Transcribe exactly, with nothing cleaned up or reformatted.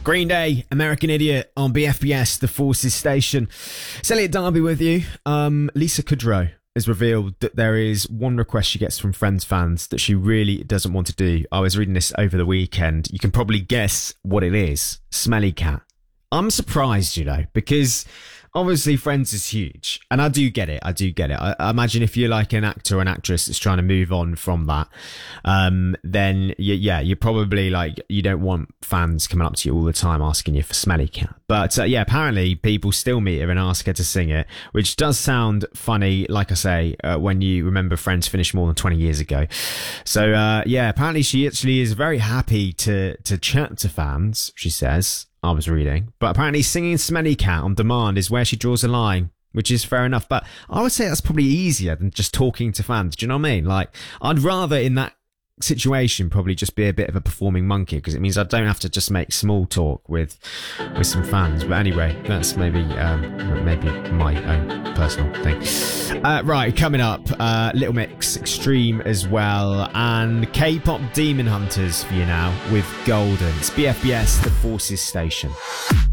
Green Day, American Idiot on B F B S, the Forces Station. It's Elliot Darby with you. Um, Lisa Kudrow has revealed that there is one request she gets from Friends fans that she really doesn't want to do. I was reading this over the weekend. You can probably guess what it is. Smelly Cat. I'm surprised, you know, because obviously Friends is huge. And I do get it. I do get it. I, I imagine if you're like an actor or an actress that's trying to move on from that, um, then you, yeah, you're probably like, you don't want fans coming up to you all the time asking you for Smelly Cat. But uh, yeah, apparently people still meet her and ask her to sing it, which does sound funny, like I say, uh, when you remember Friends finished more than twenty years ago. So uh, yeah, apparently she actually is very happy to, to chat to fans, she says. I was reading, but apparently singing Smelly Cat on demand is where she draws a line, which is fair enough. But I would say that's probably easier than just talking to fans. Do you know what I mean? Like, I'd rather in that situation probably just be a bit of a performing monkey, because it means I don't have to just make small talk with with some fans. But anyway, that's maybe um, maybe my own personal thing. Uh, right, coming up, uh, Little Mix, Extreme as well, and K-pop Demon Hunters for you now with Golden. It's B F B S, the Forces Station.